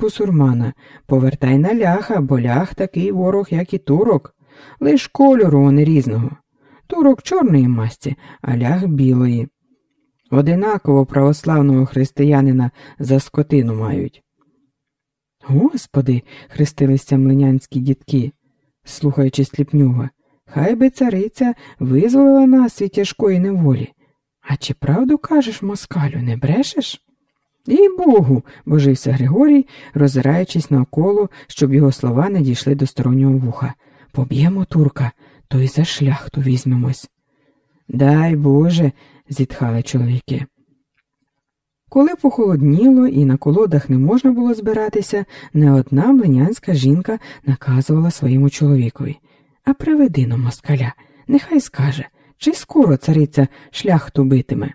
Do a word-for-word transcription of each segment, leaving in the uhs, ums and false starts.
бусурмана, повертай на ляха, бо лях такий ворог, як і турок, лиш кольору вони різного. Турок чорної масті, а лях білої. Одинаково православного християнина за скотину мають. Господи, хрестилися млинянські дітки, слухаючи Сліпнюга, хай би цариця визволила нас від тяжкої неволі. А чи правду кажеш, москалю, не брешеш? І Богу, божився Григорій, роззираючись навколо, щоб його слова не дійшли до стороннього вуха. Поб'ємо турка, то й за шляхту візьмемось. Дай Боже, зітхали чоловіки. Коли похолодніло і на колодах не можна було збиратися, не одна млинянська жінка наказувала своєму чоловікові. А приведи но москаля, нехай скаже, чи скоро цариця шляхту битиме.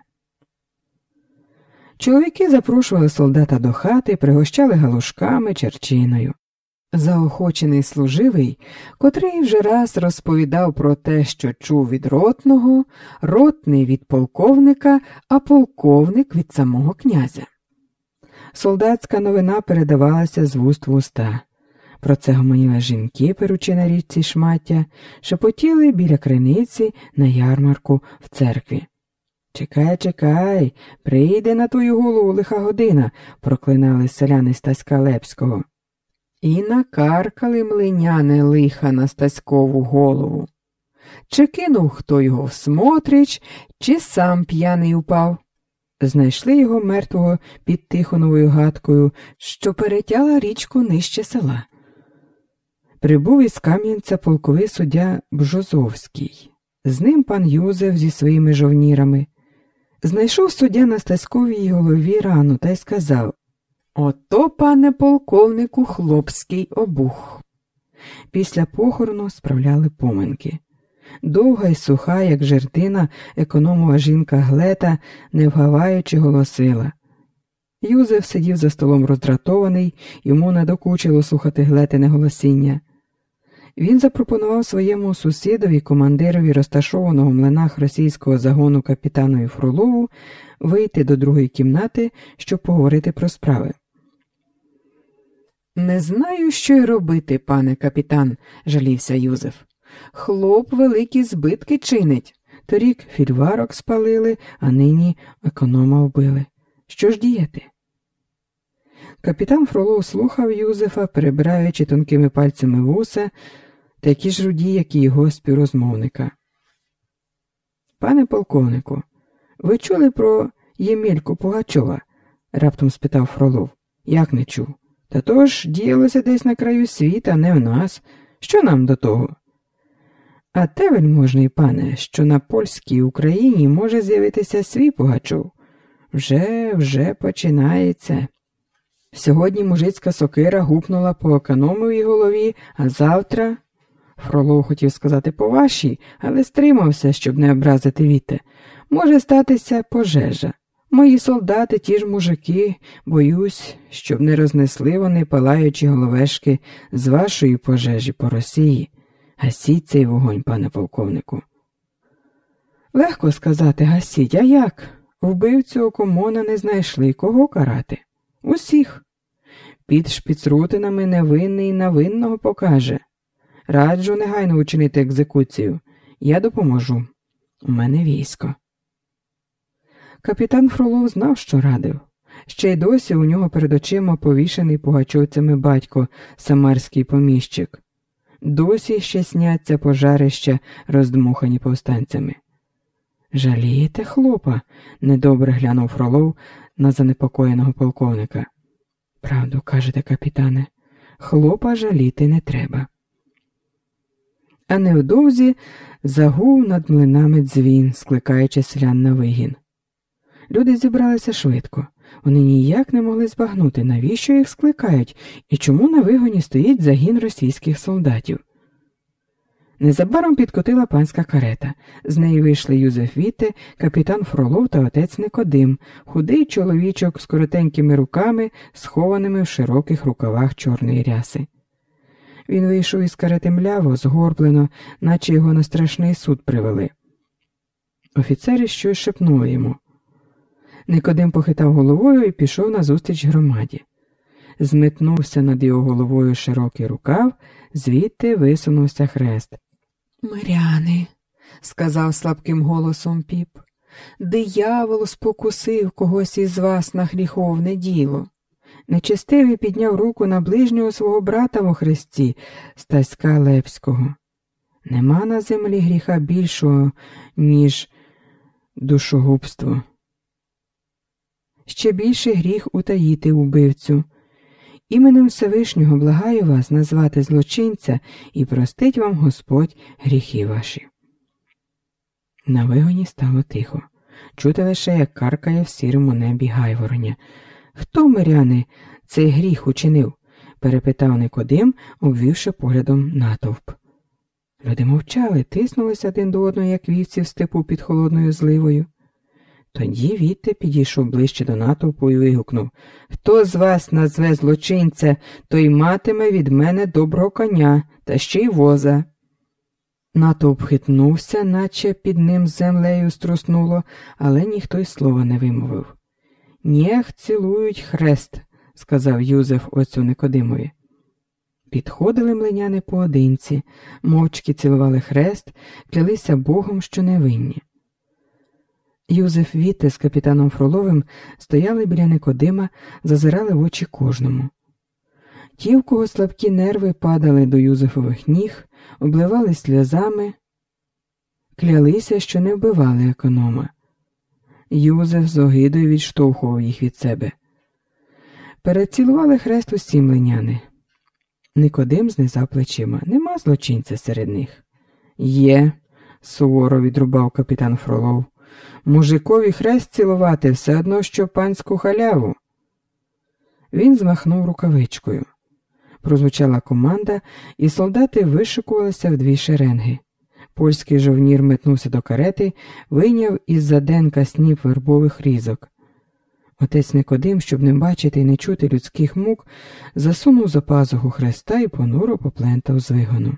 Чоловіки запрошували солдата до хати, пригощали галушками, черчиною. Заохочений служивий, котрий вже раз розповідав про те, що чув від ротного, ротний від полковника, а полковник від самого князя. Солдатська новина передавалася з вуст в уста. Про це гомоніли жінки, перучи на річці шмаття, шепотіли біля криниці на ярмарку в церкві. «Чекай, чекай, прийде на твою голову лиха година», – проклинали селяни Стаська Лепського. І накаркали млиняни лиха на Стаськову голову. Чи кинув хто його в смотрич, чи сам п'яний упав. Знайшли його мертвого під Тихоновою гадкою, що перетяла річку нижче села. Прибув із Кам'янця полковий суддя Бжозовський. З ним пан Юзеф зі своїми жовнірами. Знайшов суддя на Стаськовій голові рану та й сказав: «Ото, пане полковнику, хлопський обух». Після похорону справляли поминки. Довга й суха, як жердина, економова жінка Глета, не вгаваючи, голосила. Юзеф сидів за столом роздратований, йому надокучило слухати Глетине голосіння. Він запропонував своєму сусідові, командирові розташованого в млинах російського загону капітанові Фролову, вийти до другої кімнати, щоб поговорити про справи. «Не знаю, що й робити, пане капітан», – жалівся Юзеф. «Хлоп великі збитки чинить. Торік фільварок спалили, а нині економа вбили. Що ж діяти?» Капітан Фролов слухав Юзефа, перебираючи тонкими пальцями вуса, такі ж руді, як і його співрозмовника. «Пане полковнику, ви чули про Ємельку Пугачова?» – раптом спитав Фролов. «Як не чув? Та то ж діялося десь на краю світа, не в нас. Що нам до того?» «А те, вельможний пане, що на польській Україні може з'явитися свій Пугачов. Вже, вже починається. Сьогодні мужицька сокира гупнула по економовій голові, а завтра...» Фролов хотів сказати по вашій, але стримався, щоб не образити Віте. «Може статися пожежа. Мої солдати, ті ж мужики, боюсь, щоб не рознесли вони палаючі головешки з вашої пожежі по Росії. Гасіть цей вогонь, пане полковнику». «Легко сказати гасіть, а як? Вбивцю Окомона не знайшли, кого карати? Усіх. Під шпіцрутинами невинний на винного покаже. Раджу негайно учинити екзекуцію. Я допоможу. У мене військо». Капітан Фролов знав, що радив. Ще й досі у нього перед очима повішений пугачовцями батько, самарський поміщик. Досі ще сняться пожарища, роздмухані повстанцями. «Жалієте хлопа?» – недобре глянув Фролов на занепокоєного полковника. «Правду кажете, капітане, хлопа жаліти не треба». А невдовзі загув над млинами дзвін, скликаючи селян на вигін. Люди зібралися швидко. Вони ніяк не могли збагнути, навіщо їх скликають і чому на вигоні стоїть загін російських солдатів. Незабаром підкотила панська карета. З неї вийшли Юзеф Віте, капітан Фролов та отець Никодим, худий чоловічок з коротенькими руками, схованими в широких рукавах чорної ряси. Він вийшов із карети мляво, згорблено, наче його на страшний суд привели. Офіцери щось шепнули йому. Никодим похитав головою і пішов назустріч громаді. Зметнувся над його головою широкий рукав, звідти висунувся хрест. «Миряни», – сказав слабким голосом піп, – «диявол спокусив когось із вас на гріховне діло». Нечестивий підняв руку на ближнього свого брата во хресті, Стаська Лепського. Нема на землі гріха більшого, ніж душогубство. Ще більший гріх утаїти убивцю. Іменем Всевишнього благаю вас назвати злочинця, і простить вам Господь гріхи ваші. На вигоні стало тихо. Чути лише, як каркає в сірому небі гайвороня. «Хто, миряни, цей гріх учинив?» – перепитав Никодим, обвівши поглядом натовп. Люди мовчали, тиснулися один до одного, як вівці в степу під холодною зливою. Тоді Вітте підійшов ближче до натовпу і вигукнув: «Хто з вас назве злочинця, той матиме від мене доброго коня, та ще й воза». Натовп хитнувся, наче під ним землею струснуло, але ніхто й слова не вимовив. «Нєх цілують хрест», – сказав Юзеф отцю Никодимові. Підходили млиняни поодинці, мовчки цілували хрест, клялися Богом, що невинні. Юзеф Вітте з капітаном Фроловим стояли біля Никодима, зазирали в очі кожному. Ті, в кого слабкі нерви, падали до Юзефових ніг, обливали сльозами, клялися, що не вбивали економа. Юзеф з огидою відштовхував їх від себе. Перецілували хрест усі млиняни. Никодим знизав плечима. Нема злочинця серед них. Є, суворо відрубав капітан Фролов. Мужикові хрест цілувати все одно, що панську халяву. Він змахнув рукавичкою. Прозвучала команда, і солдати вишикувалися в дві шеренги. Польський жовнір метнувся до карети, вийняв із-за денка сніп вербових різок. Отець Никодим, щоб не бачити і не чути людських мук, засунув за пазуху хреста і понуро поплентав з вигону.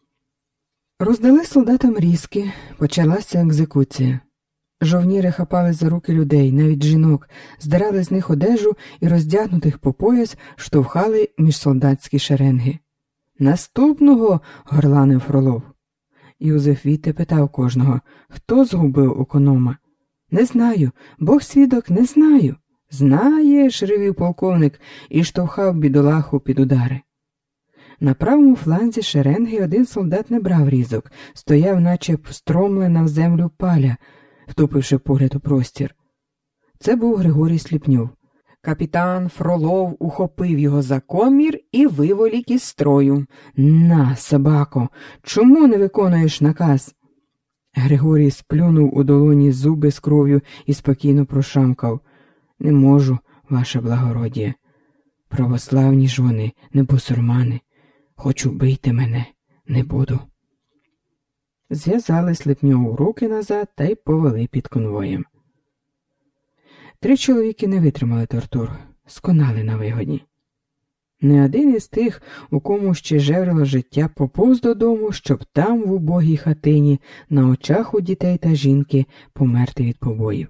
Роздали солдатам різки, почалася екзекуція. Жовніри хапали за руки людей, навіть жінок, здирали з них одежу і роздягнутих по пояс штовхали між солдатські шеренги. «Наступного!» – горланив Фролов. Юзеф Вітте питав кожного: «Хто згубив економа?» «Не знаю, Бог свідок, не знаю». «Знаєш!» – ревів полковник і штовхав бідолаху під удари. На правому фланзі шеренги один солдат не брав різок, стояв, наче встромлена в землю паля, втупивши погляд у простір. Це був Григорій Сліпньов. Капітан Фролов ухопив його за комір і виволік із строю. «На, собако, чому не виконуєш наказ?» Григорій сплюнув у долоні зуби з кров'ю і спокійно прошамкав: «Не можу, ваше благородіє. Православні ж вони, не бусурмани. Хоч убийте мене, не буду». Зв'язали Сліпньову руки назад та й повели під конвоєм. Три чоловіки не витримали тортур, сконали на вигоні. Не один із тих, у кому ще жеврило життя, поповз додому, щоб там, в убогій хатині, на очах у дітей та жінки, померти від побоїв.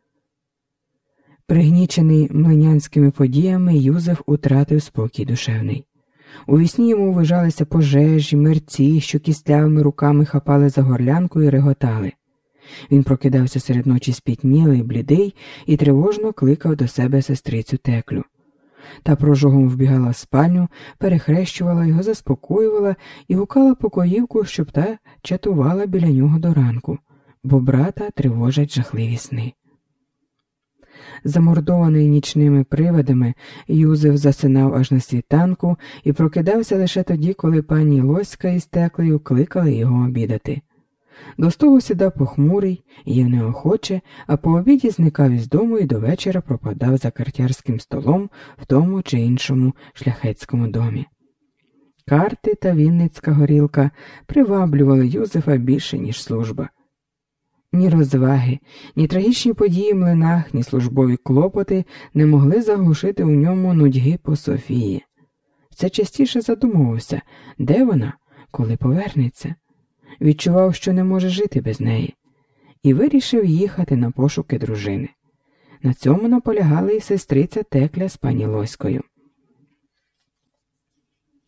Пригнічений млинянськими подіями, Юзеф утратив спокій душевний. У вісні йому ввижалися пожежі, мерці, що кістлявими руками хапали за горлянку і реготали. Він прокидався серед ночі спітнілий, блідий і тривожно кликав до себе сестрицю Теклю. Та прожогом вбігала в спальню, перехрещувала його, заспокоювала і гукала покоївку, щоб та чатувала біля нього до ранку, бо брата тривожать жахливі сни. Замордований нічними привидами, Юзеф засинав аж на світанку і прокидався лише тоді, коли пані Лоська із Теклею кликали його обідати. До столу сідав похмурий, їв неохоче, а по обіді зникав із дому і до вечора пропадав за картярським столом в тому чи іншому шляхетському домі. Карти та вінницька горілка приваблювали Юзефа більше, ніж служба. Ні розваги, ні трагічні події в млинах, ні службові клопоти не могли заглушити у ньому нудьги по Софії. Все частіше задумувався, де вона, коли повернеться. Відчував, що не може жити без неї, і вирішив їхати на пошуки дружини. На цьому наполягали і сестриця Текля з пані Лоською.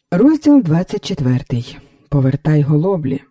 Розділ двадцять четвертий. Повертай голоблі.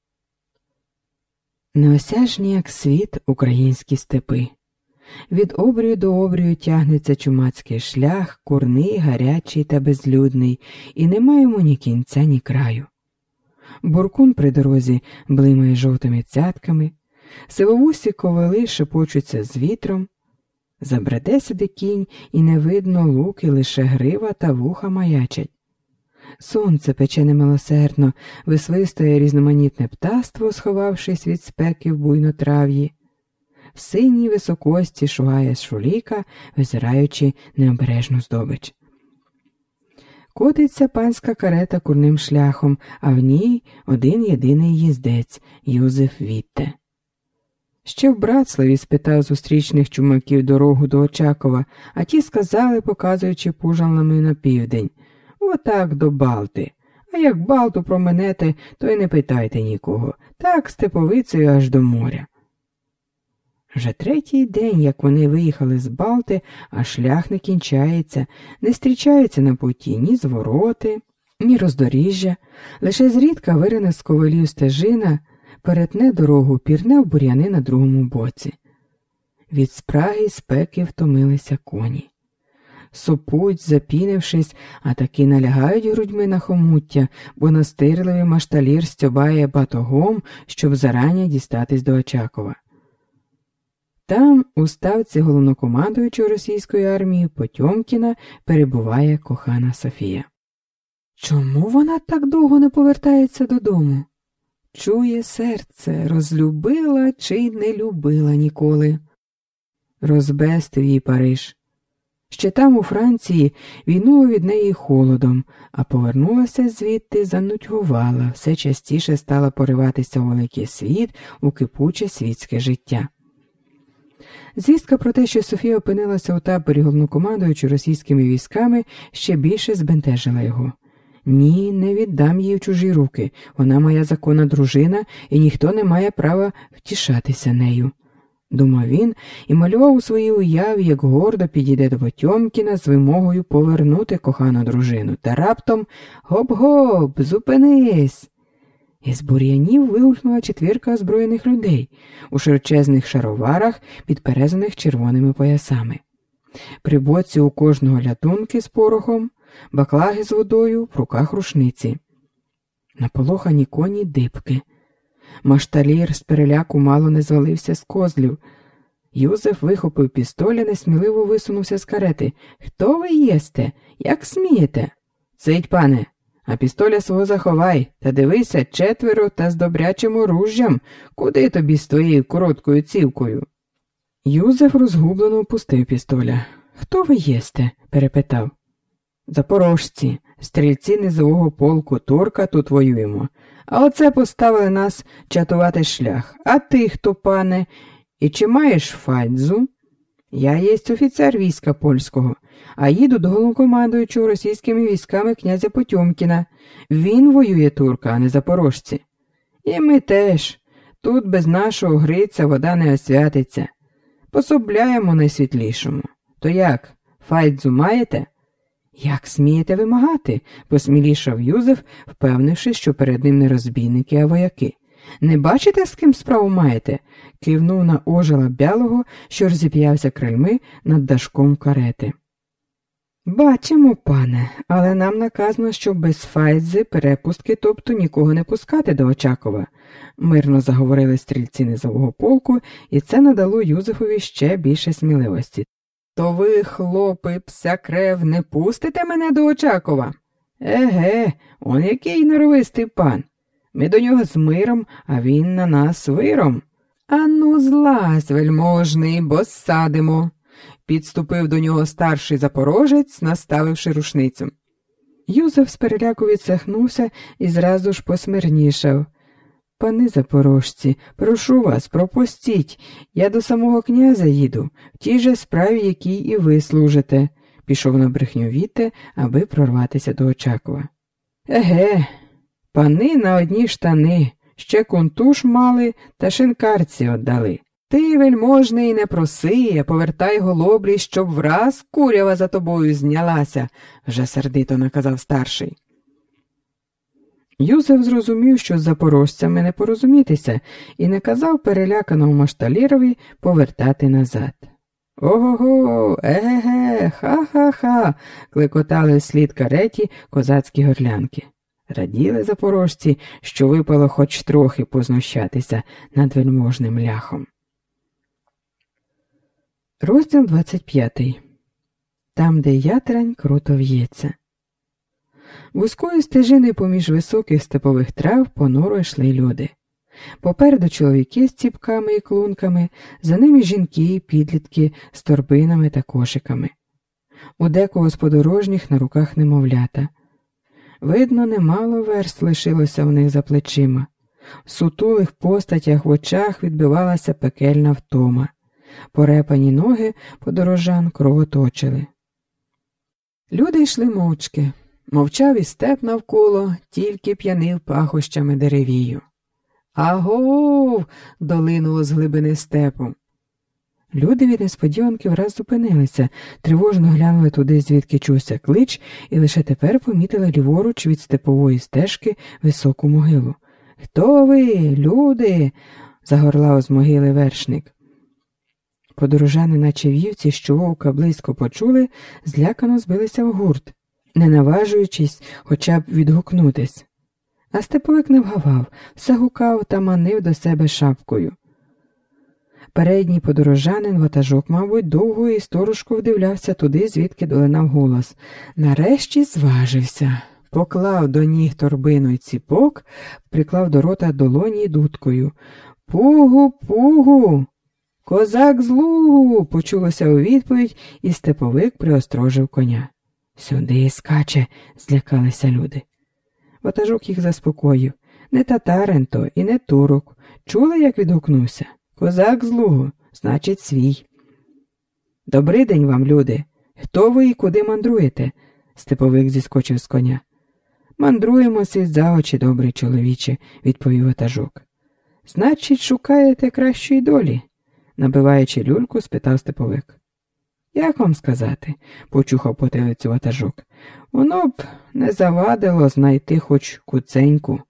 Неосяжні, як світ, українські степи. Від обрію до обрію тягнеться чумацький шлях, курний, гарячий та безлюдний, і нема йому ні кінця, ні краю. Буркун при дорозі блимає жовтими цятками, сивовусі ковили шепочуться з вітром, забреде сюди кінь, і не видно луки, лише грива та вуха маячать. Сонце пече немилосердно, висвистує різноманітне птаство, сховавшись від спеки в буйнотрав'ї. В синій високості шугає шуліка, визираючи необережну здобич. Котиться панська карета курним шляхом, а в ній один єдиний їздець – Юзеф Вітте. Ще в Братславі спитав зустрічних чумаків дорогу до Очакова, а ті сказали, показуючи пужалами на південь: «Отак до Балти. А як Балту проминете, то й не питайте нікого. Так степовицею аж до моря». Вже третій день, як вони виїхали з Балти, а шлях не кінчається, не зустрічаються на путі ні звороти, ні роздоріжжя, лише зрідка вирине з ковилів стежина, перетне дорогу, пірне в бур'яни на другому боці. Від спраги й спеки втомилися коні. Сопуть, запінившись, а таки налягають грудьми на хомуття, бо настирливий машталір стьобає батогом, щоб зарані дістатись до Очакова. Там, у ставці головнокомандуючого російської армії Потьомкіна, перебуває кохана Софія. Чому вона так довго не повертається додому? Чує серце, розлюбила чи не любила ніколи. Розбестив її Париж. Ще там, у Франції, війнуло від неї холодом, а повернулася звідти, занудьгувала, все частіше стала пориватися у великий світ, у кипуче світське життя. Звістка про те, що Софія опинилася у таборі головнокомандуючого російськими військами, ще більше збентежила його. «Ні, не віддам її в чужі руки, вона моя законна дружина, і ніхто не має права втішатися нею», – думав він і малював у своїй уяві, як гордо підійде до Потьомкіна з вимогою повернути кохану дружину. Та раптом «Гоп-гоп, зупинись!» Із бур'янів вигулькнула четвірка озброєних людей у широчезних шароварах, підперезаних червоними поясами. При боці у кожного лятунки з порохом, баклаги з водою, в руках рушниці. Наполохані коні дибки. Машталір з переляку мало не звалився з козлів. Юзеф вихопив пістоля, несміливо висунувся з карети. «Хто ви єсте? Як смієте?» «Цить, пане, а пістоля свого заховай, та дивися, четверо та з добрячим оружжям. Куди тобі з твоєю короткою цівкою?» Юзеф розгублено опустив пістоля. «Хто ви єсте?» – перепитав. «Запорожці, стрільці низового полку Турка, тут воюємо. А оце поставили нас чатувати шлях. А ти хто, пане? І чи маєш фальдзу?» «Я єсть офіцер війська польського, а їду до головнокомандуючого російськими військами князя Потьомкіна. Він воює турка, а не запорожці. І ми теж. Тут без нашого Гриця вода не освятиться. Пособляємо найсвітлішому. То як, фальдзу маєте?» «Як смієте вимагати?» – посмілішав Юзеф, впевнивши, що перед ним не розбійники, а вояки. «Не бачите, з ким справу маєте?» – кивнув на ожила Бялого, що розіп'явся крильми над дашком карети. «Бачимо, пане, але нам наказано, що без фальдзи, перепустки, тобто нікого не пускати до Очакова», – мирно заговорили стрільці низового полку, і це надало Юзефові ще більше сміливості. «То ви, хлопи, пся крев, не пустите мене до Очакова?» «Еге, он який норовистий пан. Ми до нього з миром, а він на нас виром». «Ану, злазь, вельможний, бо садимо», – підступив до нього старший запорожець, наставивши рушницю. Юзеф з переляку відсахнувся і зразу ж посмирнішав. «Пани запорожці, прошу вас, пропустіть, я до самого князя їду, в тій же справі, якій і ви служите», – пішов на брехню Вітте, аби прорватися до Очакова. «Еге, пани на одні штани, ще кунтуш мали та шинкарці отдали. Ти, вельможний, не проси, а повертай голоблі, щоб враз курява за тобою знялася», – вже сердито наказав старший. Юзеф зрозумів, що з запорожцями не порозумітися, і наказав переляканому машталірові повертати назад. «Ого-го, еге-ге, ха-ха-ха!» – клекотали вслід кареті козацькі горлянки. Раділи запорожці, що випало хоч трохи познущатися над вельможним ляхом. Розділ двадцять п'ятий. Там, де ятрань круто в'ється. Вузькою стежиною поміж високих степових трав понуро йшли люди. Попереду чоловіки з ціпками і клунками, за ними жінки і підлітки з торбинами та кошиками. У декого з подорожніх на руках немовлята. Видно, немало верст лишилося в них за плечима. В сутулих постатях в очах відбивалася пекельна втома. Порепані ноги подорожан кровоточили. Люди йшли мовчки. Мовчав і степ навколо, тільки п'янив пахощами деревію. «Агов!» – долинуло з глибини степу. Люди від несподіванки враз зупинилися, тривожно глянули туди, звідки чувся клич, і лише тепер помітили ліворуч від степової стежки високу могилу. «Хто ви, люди?» – загорлав з могили вершник. Подорожани, наче вівці, що вовка близько почули, злякано збилися в гурт, не наважуючись хоча б відгукнутись. А степовик не вгавав, все гукав та манив до себе шапкою. Передній подорожанин, ватажок, мабуть, довго і сторожко вдивлявся туди, звідки долинав голос. Нарешті зважився. Поклав до ніг торбину й ціпок, приклав до рота долоні дудкою. «Пугу, пугу! Козак з Лугу!» – почулося у відповідь, і степовик приострожив коня. «Сюди скаче!» – злякалися люди. Ватажок їх заспокоїв. Не татарин то і не турок. Чули, як відгукнувся? Козак з Лугу, значить свій. «Добрий день вам, люди! Хто ви і куди мандруєте?» – степовик зіскочив з коня. «Мандруємо світ за очі, добрий чоловіче», – відповів ватажок. «Значить, шукаєте кращої долі?» – набиваючи люльку, спитав степовик. «Як вам сказати?» – почухав потилицю ватажок. «Воно б не завадило знайти хоч куценьку.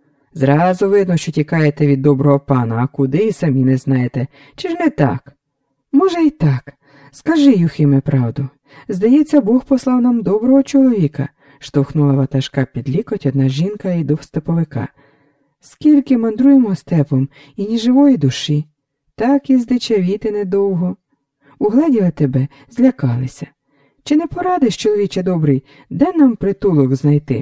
Зразу видно, що тікаєте від доброго пана, а куди і самі не знаєте. Чи ж не так?» «Може, й так. Скажи, Юхиме, правду. Здається, Бог послав нам доброго чоловіка», – штовхнула ватажка під лікоть одна жінка і до степовика. «Скільки мандруємо степом, і ні живої душі. Так і здичавіти недовго. Угледіли тебе, злякалися. Чи не порадиш, чоловіче добрий, де нам притулок знайти?»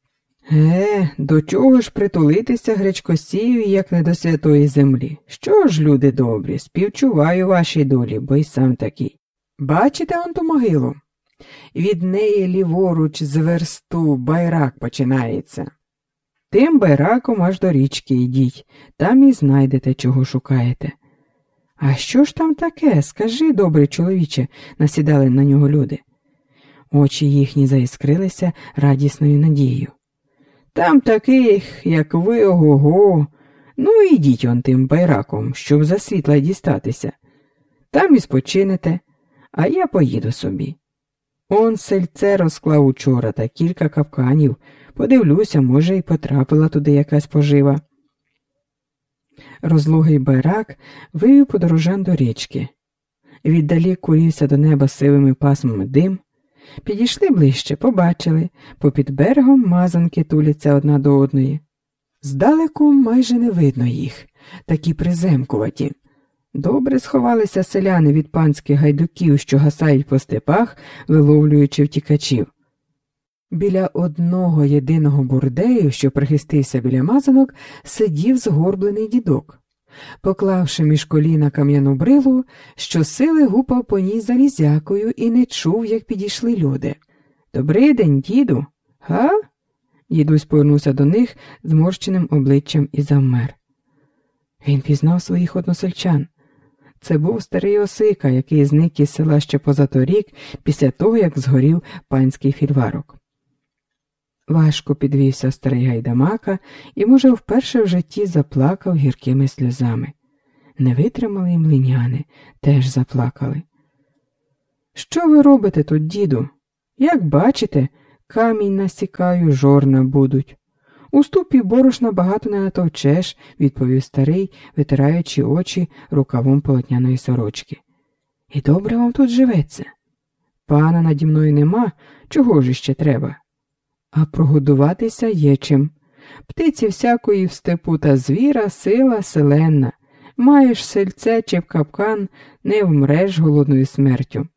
«Е, до чого ж притулитися гречкосієві, як не до святої землі? Що ж, люди добрі, співчуваю вашій долі, бо й сам такий. Бачите он ту могилу? Від неї ліворуч з версту байрак починається. Тим байраком аж до річки йдіть, там і знайдете, чого шукаєте». «А що ж там таке? Скажи, добрий чоловіче», – насідали на нього люди. Очі їхні заіскрилися радісною надією. «Там таких, як ви, ого-го. Ну, ідіть он тим байраком, щоб за світла дістатися. Там і спочинете, а я поїду собі. Он сельце розклав учора та кілька капканів. Подивлюся, може, й потрапила туди якась пожива». Розлогий байрак вивів подорожан до річки. Віддалік курівся до неба сивими пасмами дим. Підійшли ближче, побачили, попід берегом мазанки туляться одна до одної. Здалеку майже не видно їх, такі приземкуваті. Добре сховалися селяни від панських гайдуків, що гасають по степах, виловлюючи втікачів. Біля одного єдиного бурдею, що прихистився біля мазанок, сидів згорблений дідок. Поклавши між коліна кам'яну брилу, щосили гупав по ній залізякою і не чув, як підійшли люди. «Добрий день, діду!» «Га?» Дідусь повернувся до них зморщеним обличчям і завмер. Він пізнав своїх односельчан. Це був старий Осика, який зник із села ще позаторік, після того, як згорів панський фільварок. Важко підвівся старий гайдамака і, може, вперше в житті заплакав гіркими сльозами. Не витримали й млиняни, теж заплакали. «Що ви робите тут, діду? Як бачите, камінь насікаю, жорна будуть. У ступі борошна багато не натовчеш, відповів старий, витираючи очі рукавом полотняної сорочки. І добре вам тут живеться. Пана наді мною нема, чого ж іще треба? А прогодуватися є чим. Птиці всякої в степу та звіра сила селенна. Маєш сельце чи в капкан, не вмреш голодною смертю.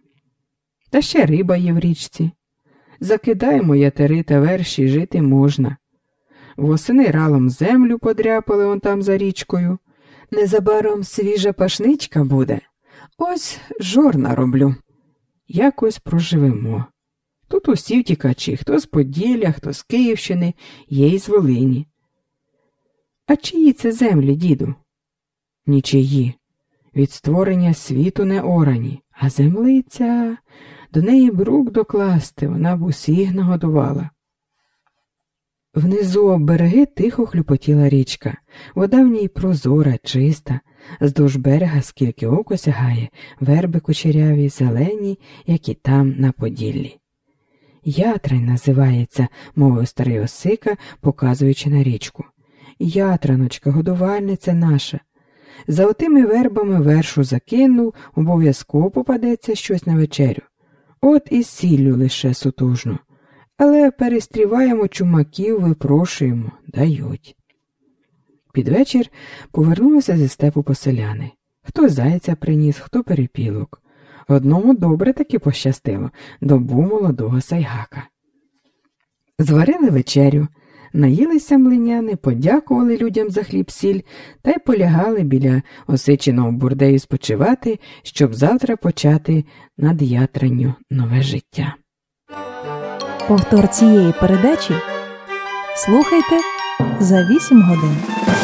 Та ще риба є в річці. Закидаємо ятери та верші, жити можна. Восени ралом землю подряпали он там за річкою. Незабаром свіжа пашничка буде. Ось жорна роблю. Якось проживемо. Тут усі втікачі, хто з Поділля, хто з Київщини, є й з Волині. А чиї це землі, діду? Нічиї. Від створення світу не орані, а землиця, до неї брук докласти, вона б усіх нагодувала. Внизу об береги тихо хлюпотіла річка, вода в ній прозора, чиста, здовж берега, скільки око сягає, верби кучеряві, зелені, як і там на Поділлі. Ятрань називається, мовив старий Осика, показуючи на річку. Ятраночка, годувальниця наша. За отими вербами вершу закинув, обов'язково попадеться щось на вечерю. От і сіллю лише сутужно. Але перестріваємо чумаків, випрошуємо, дають. Під вечір повернулися зі степу поселяни. Хто зайця приніс, хто перепілок. Одному добре таки пощастило, добу молодого сайгака. Зварили вечерю, наїлися млиняни, подякували людям за хліб-сіль та й полягали біля Осичиного бурдею спочивати, щоб завтра почати над Ятранню нове життя. Повтор цієї передачі слухайте за вісім годин.